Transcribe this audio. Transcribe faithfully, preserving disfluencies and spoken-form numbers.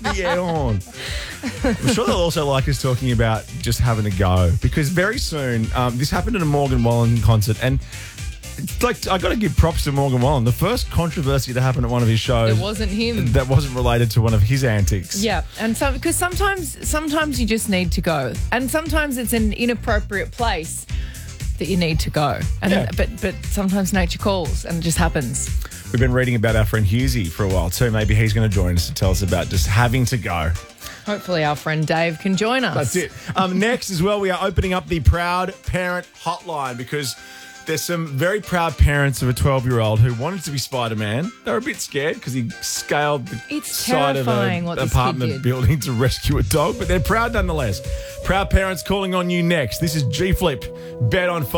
the air horn. I'm sure they'll also like us talking about just having a go, because very soon, um, this happened at a Morgan Wallen concert, and it's like, I got to give props to Morgan Wallen. The first controversy to happen at one of his shows, It wasn't him. that wasn't related to one of his antics. Yeah, and so because sometimes sometimes you just need to go, and sometimes it's an inappropriate place that you need to go, and Yeah. but but sometimes nature calls, and it just happens. We've been reading about our friend Husey for a while too. Maybe he's going to join us to tell us about just having to go. Hopefully, our friend Dave can join us. That's it. Um, next as well, we are opening up the Proud Parent Hotline, because there's some very proud parents of a twelve-year-old who wanted to be Spider-Man. They were a bit scared because he scaled the It's side of terrifying an what this kid apartment did. building to rescue a dog, but they're proud nonetheless. Proud parents calling on you next. This is G Flip, Bet on